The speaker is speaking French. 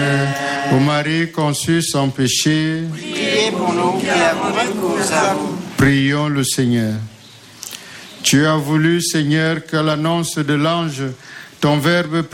Ô Marie conçue sans péché, Priez pour nous qui avons recours à vous. prions le Seigneur. Tu as voulu, Seigneur, que l'annonce de l'ange, ton Verbe